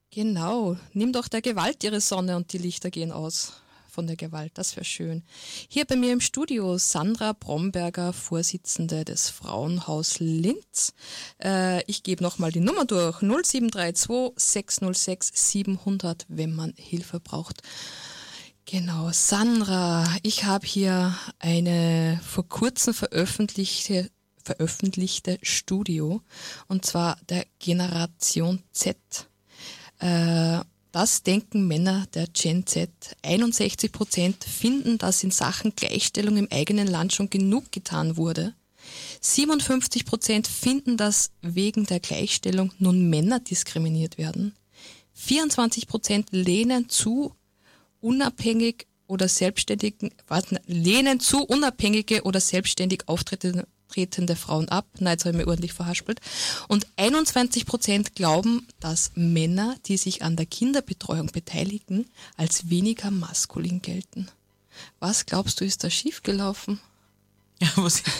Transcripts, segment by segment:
Genau, nimm doch der Gewalt ihre Sonne und die Lichter gehen aus von der Gewalt, das wäre schön. Hier bei mir im Studio Sandra Bromberger, Vorsitzende des Frauenhaus Linz. Ich gebe nochmal die Nummer durch, 0732 606 700, wenn man Hilfe braucht. Genau, Sandra, ich habe hier eine vor kurzem veröffentlichte Studio, und zwar der Generation Z. Das denken Männer der Gen Z. 61% finden, dass in Sachen Gleichstellung im eigenen Land schon genug getan wurde. 57% finden, dass wegen der Gleichstellung nun Männer diskriminiert werden. 24% lehnen zu unabhängige oder selbstständig auftretende Frauen ab. Nein, jetzt habe ich mich ordentlich verhaspelt. Und 21% glauben, dass Männer, die sich an der Kinderbetreuung beteiligen, als weniger maskulin gelten. Was glaubst du, ist da schiefgelaufen? Ja,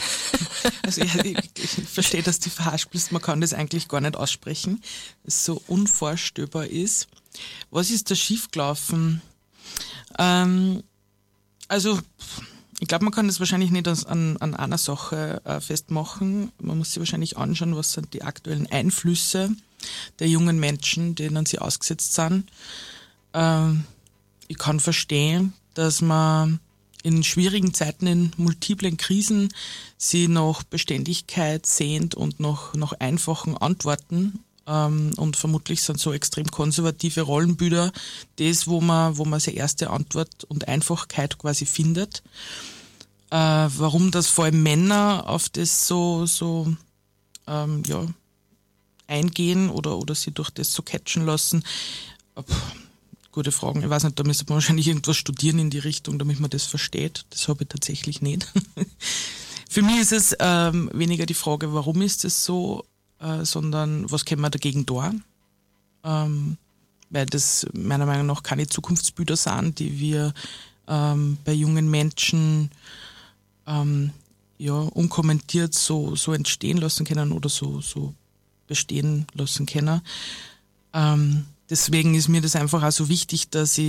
ich verstehe, dass du verhaspelst. Man kann das eigentlich gar nicht aussprechen, es so unvorstellbar ist. Was ist da schiefgelaufen? Ich glaube, man kann das wahrscheinlich nicht an einer Sache festmachen. Man muss sich wahrscheinlich anschauen, was sind die aktuellen Einflüsse der jungen Menschen, denen sie ausgesetzt sind. Ich kann verstehen, dass man in schwierigen Zeiten, in multiplen Krisen, sie nach Beständigkeit sehnt und nach einfachen Antworten. Und vermutlich sind so extrem konservative Rollenbilder das, wo man seine erste Antwort und Einfachkeit quasi findet. Warum das vor allem Männer auf das so eingehen oder sie durch das so catchen lassen, gute Fragen. Ich weiß nicht, da müsste man wahrscheinlich irgendwas studieren in die Richtung, damit man das versteht. Das habe ich tatsächlich nicht. Für mich ist es weniger die Frage, warum ist es so, sondern was können wir dagegen tun? Weil das meiner Meinung nach keine Zukunftsbilder sind, die wir bei jungen Menschen unkommentiert so entstehen lassen können oder so bestehen lassen können. Deswegen ist mir das einfach auch so wichtig, dass ich